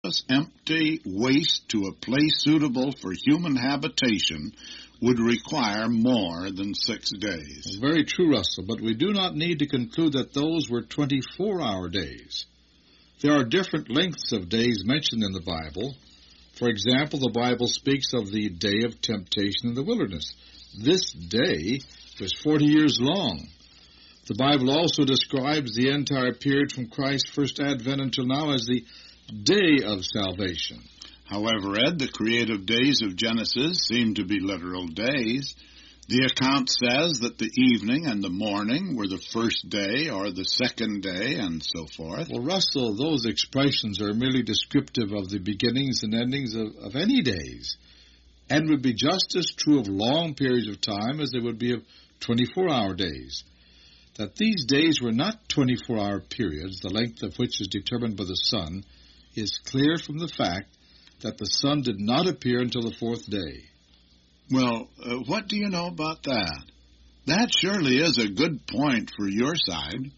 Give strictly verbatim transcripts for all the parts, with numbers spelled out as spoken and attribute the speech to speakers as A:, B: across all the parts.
A: empty waste to a place suitable for human habitation would require more than six days.
B: Very true, Russell, but we do not need to conclude that those were twenty-four hour days. There are different lengths of days mentioned in the Bible. For example, the Bible speaks of the day of temptation in the wilderness. This day was forty years long. The Bible also describes the entire period from Christ's first advent until now as the day of salvation.
A: However, Ed, the creative days of Genesis seem to be literal days. The account says that the evening and the morning were the first day or the second day and so forth.
B: Well, Russell, those expressions are merely descriptive of the beginnings and endings of, of any days, and would be just as true of long periods of time as they would be of twenty-four hour days. That these days were not twenty-four hour periods, the length of which is determined by the sun, is clear from the fact that the sun did not appear until the fourth day.
A: Well, uh, what do you know about that? That surely is a good point for your side.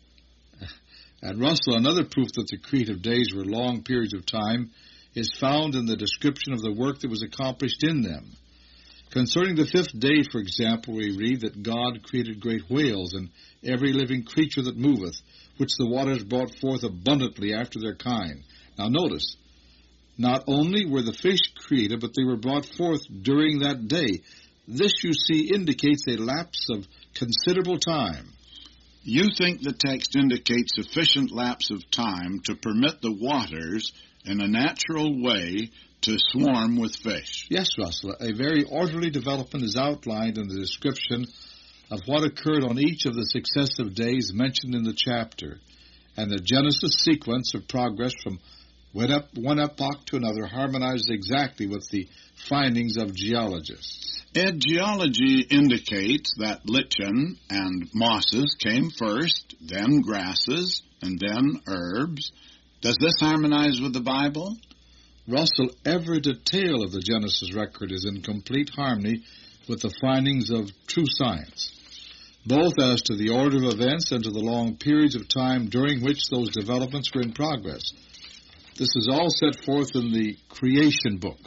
B: And Russell, another proof that the creative days were long periods of time is found in the description of the work that was accomplished in them. Concerning the fifth day, for example, we read that God created great whales and every living creature that moveth, which the waters brought forth abundantly after their kind. Now notice, not only were the fish created, but they were brought forth during that day. This, you see, indicates a lapse of considerable time.
A: You think the text indicates sufficient lapse of time to permit the waters, in a natural way, to swarm with fish?
B: Yes, Russell. A very orderly development is outlined in the description of what occurred on each of the successive days mentioned in the chapter, and the Genesis sequence of progress from one epoch to another harmonizes exactly with the findings of geologists.
A: Ed, geology indicates that lichen and mosses came first, then grasses, and then herbs. Does this harmonize with the Bible?
B: Russell, every detail of the Genesis record is in complete harmony with the findings of true science, both as to the order of events and to the long periods of time during which those developments were in progress. This is all set forth in the creation book.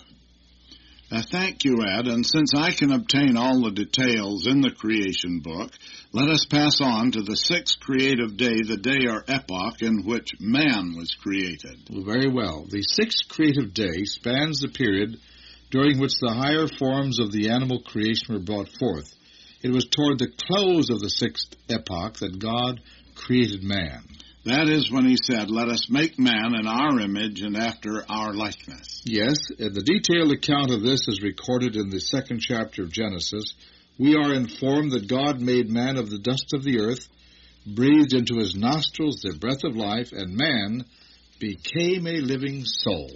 A: Uh, thank you, Ed, and since I can obtain all the details in the creation book, let us pass on to the sixth creative day, the day or epoch in which man was created.
B: Well, very well. The sixth creative day spans the period during which the higher forms of the animal creation were brought forth. It was toward the close of the sixth epoch that God created man.
A: That is when he said, "Let us make man in our image and after our likeness."
B: Yes, the detailed account of this is recorded in the second chapter of Genesis. We are informed that God made man of the dust of the earth, breathed into his nostrils the breath of life, and man became a living soul.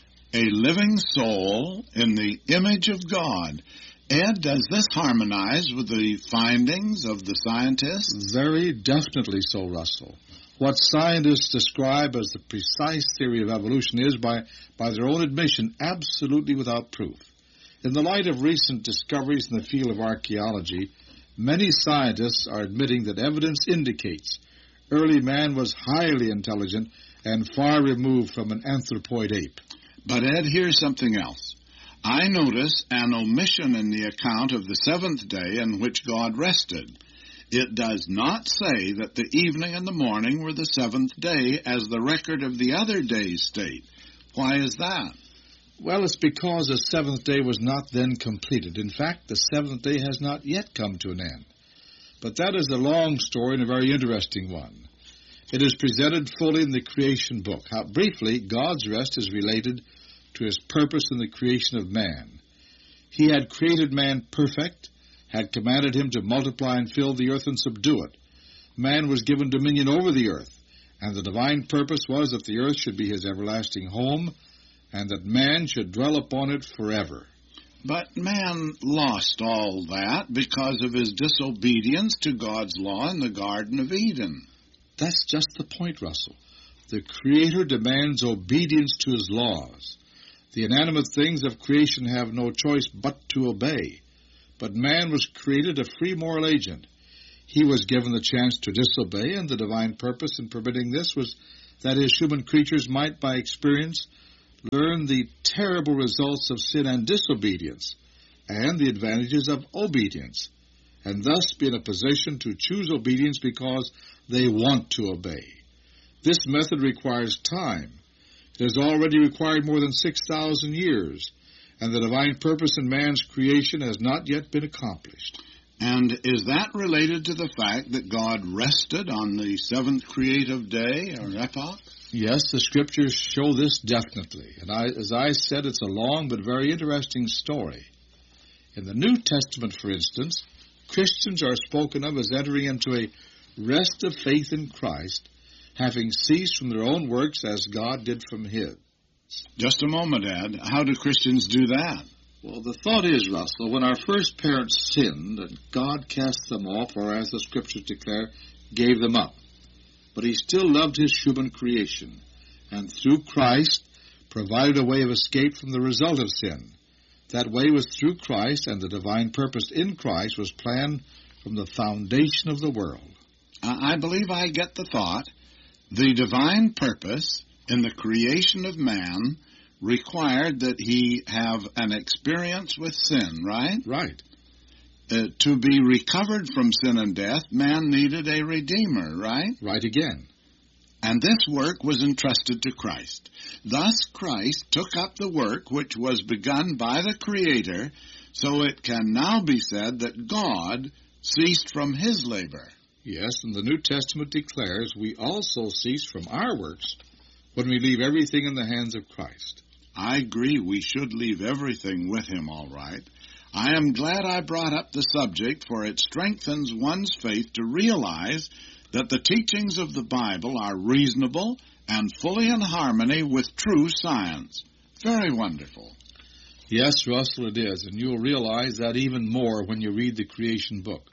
A: A living soul in the image of God. Ed, does this harmonize with the findings of the scientists?
B: Very definitely so, Russell. What scientists describe as the precise theory of evolution is, by, by their own admission, absolutely without proof. In the light of recent discoveries in the field of archaeology, many scientists are admitting that evidence indicates early man was highly intelligent and far removed from an anthropoid ape.
A: But, Ed, here's something else. I notice an omission in the account of the seventh day in which God rested. It does not say that the evening and the morning were the seventh day, as the record of the other days state. Why is that?
B: Well, it's because the seventh day was not then completed. In fact, the seventh day has not yet come to an end. But that is a long story and a very interesting one. It is presented fully in the creation book. How, briefly, God's rest is related to his purpose in the creation of man. He had created man perfect, had commanded him to multiply and fill the earth and subdue it. Man was given dominion over the earth, and the divine purpose was that the earth should be his everlasting home, and that man should dwell upon it forever.
A: But man lost all that because of his disobedience to God's law in the Garden of Eden.
B: That's just the point, Russell. The Creator demands obedience to his laws. The inanimate things of creation have no choice but to obey. But man was created a free moral agent. He was given the chance to disobey, and the divine purpose in permitting this was that his human creatures might, by experience, learn the terrible results of sin and disobedience, and the advantages of obedience, and thus be in a position to choose obedience because they want to obey. This method requires time. It has already required more than six thousand years, and the divine purpose in man's creation has not yet been accomplished.
A: And is that related to the fact that God rested on the seventh creative day or epoch?
B: Yes, the Scriptures show this definitely. And I, as I said, it's a long but very interesting story. In the New Testament, for instance, Christians are spoken of as entering into a rest of faith in Christ, having ceased from their own works as God did from His.
A: Just a moment, Ed. How do Christians do that?
B: Well, the thought is, Russell, when our first parents sinned, and God cast them off, or as the Scriptures declare, gave them up. But He still loved His human creation, and through Christ provided a way of escape from the result of sin. That way was through Christ, and the divine purpose in Christ was planned from the foundation of the world.
A: I believe I get the thought. The divine purpose in the creation of man required that he have an experience with sin, right?
B: Right.
A: Uh, to be recovered from sin and death, man needed a Redeemer, right?
B: Right again.
A: And this work was entrusted to Christ. Thus Christ took up the work which was begun by the Creator, so it can now be said that God ceased from His labor.
B: Yes, and the New Testament declares we also cease from our works when we leave everything in the hands of Christ.
A: I agree we should leave everything with Him, all right. I am glad I brought up the subject, for it strengthens one's faith to realize that the teachings of the Bible are reasonable and fully in harmony with true science. Very wonderful.
B: Yes, Russell, it is, and you'll realize that even more when you read the creation book.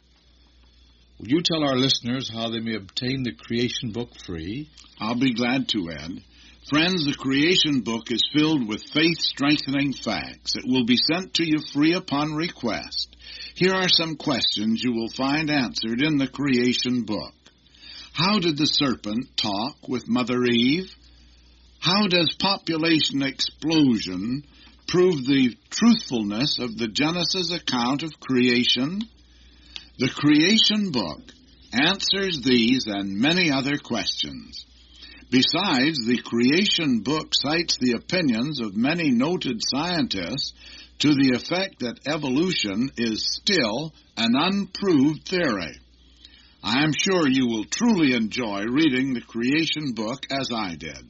B: Will you tell our listeners how they may obtain the creation book free?
A: I'll be glad to, Ed. Friends, the creation book is filled with faith-strengthening facts. It will be sent to you free upon request. Here are some questions you will find answered in the creation book. How did the serpent talk with Mother Eve? How does population explosion prove the truthfulness of the Genesis account of creation? The creation book answers these and many other questions. Besides, the creation book cites the opinions of many noted scientists to the effect that evolution is still an unproved theory. I am sure you will truly enjoy reading the creation book as I did.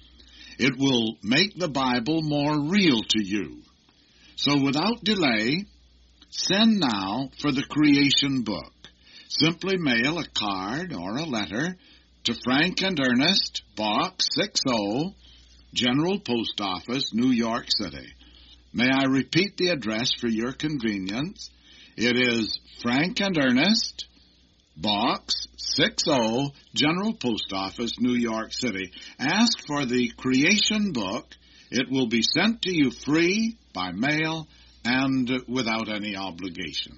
A: It will make the Bible more real to you. So without delay, send now for the creation book. Simply mail a card or a letter to Frank and Ernest, Box sixty, General Post Office, New York City. May I repeat the address for your convenience? It is Frank and Ernest, Box sixty, General Post Office, New York City. Ask for the creation book. It will be sent to you free by mail and without any obligation.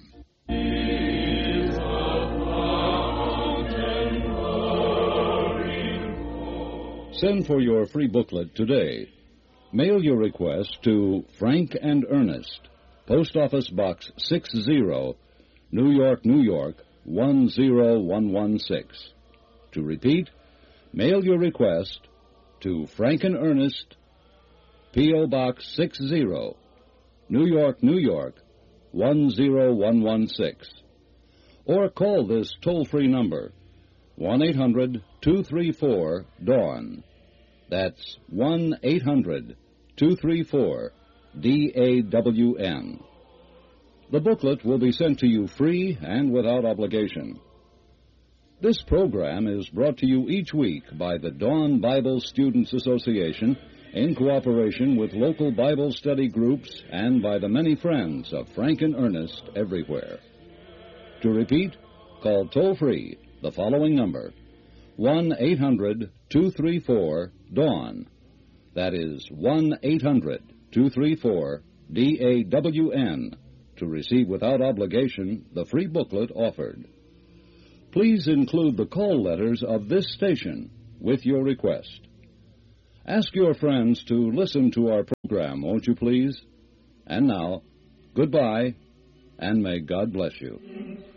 C: Send for your free booklet today. Mail your request to Frank and Ernest, Post Office Box sixty, New York, New York, one zero one one six. To repeat, mail your request to Frank and Ernest, P O. Box sixty, New York, New York, one zero one one six. Or call this toll-free number, one eight hundred two three four DAWN. That's one eight hundred two three four D A W N. The booklet will be sent to you free and without obligation. This program is brought to you each week by the Dawn Bible Students Association in cooperation with local Bible study groups and by the many friends of Frank and Ernest everywhere. To repeat, call toll-free the following number, one eight hundred two three four DAWN. That is one eight hundred two three four D A W N to receive without obligation the free booklet offered. Please include the call letters of this station with your request. Ask your friends to listen to our program, won't you please? And now, goodbye, and may God bless you.